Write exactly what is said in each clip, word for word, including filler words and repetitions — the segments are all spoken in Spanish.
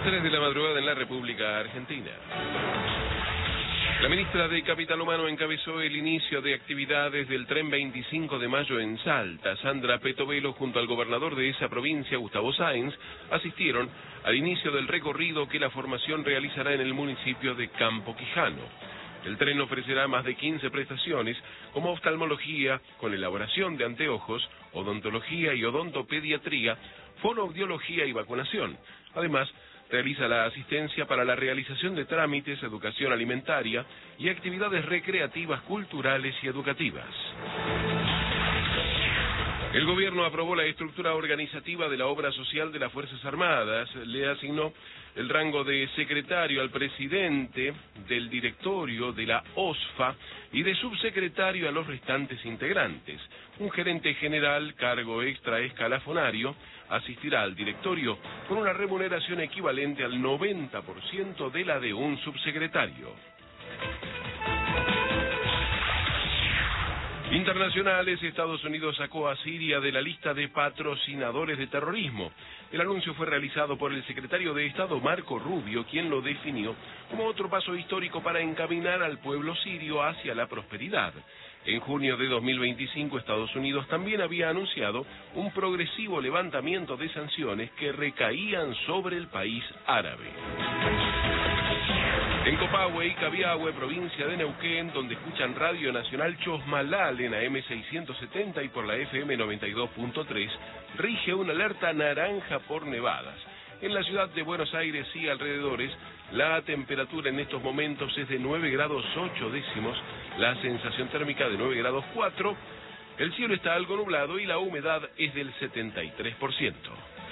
Las tres de la madrugada en la República Argentina. La ministra de Capital Humano encabezó el inicio de actividades del tren veinticinco de mayo en Salta. Sandra Petovelo, junto al gobernador de esa provincia, Gustavo Sáenz, asistieron al inicio del recorrido que la formación realizará en el municipio de Campo Quijano. El tren ofrecerá más de quince prestaciones, como oftalmología, con elaboración de anteojos, odontología y odontopediatría, fonoaudiología y vacunación. Además, realiza la asistencia para la realización de trámites, educación alimentaria y actividades recreativas, culturales y educativas. El gobierno aprobó la estructura organizativa de la obra social de las Fuerzas Armadas. Le asignó el rango de secretario al presidente, del directorio de la O S F A y de subsecretario a los restantes integrantes. Un gerente general, cargo extra escalafonario, asistirá al directorio con una remuneración equivalente al noventa por ciento de la de un subsecretario. Internacionales, Estados Unidos sacó a Siria de la lista de patrocinadores de terrorismo. El anuncio fue realizado por el secretario de Estado Marco Rubio, quien lo definió como otro paso histórico para encaminar al pueblo sirio hacia la prosperidad. En junio de dos mil veinticinco, Estados Unidos también había anunciado un progresivo levantamiento de sanciones que recaían sobre el país árabe. En Copahue y Cabiahue, provincia de Neuquén, donde escuchan Radio Nacional Chosmalal en A M seiscientos setenta y por la F M noventa y dos punto tres, rige una alerta naranja por nevadas. En la ciudad de Buenos Aires y alrededores, la temperatura en estos momentos es de nueve grados ocho décimos, la sensación térmica de nueve grados cuatro, el cielo está algo nublado y la humedad es del setenta y tres por ciento.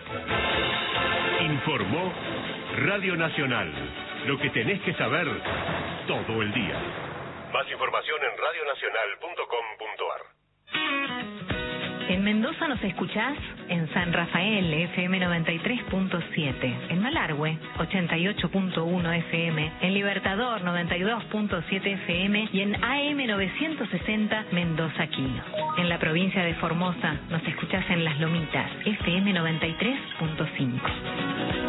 Informó Radio Nacional. Lo que tenés que saber todo el día. Más información en radio nacional punto com punto ar. En Mendoza nos escuchás en San Rafael, F M noventa y tres punto siete, en Malargüe, ochenta y ocho punto uno F M, en Libertador, noventa y dos punto siete F M y en A M novecientos sesenta Mendoza Quino. En la provincia de Formosa nos escuchás en Las Lomitas, F M noventa y tres punto cinco.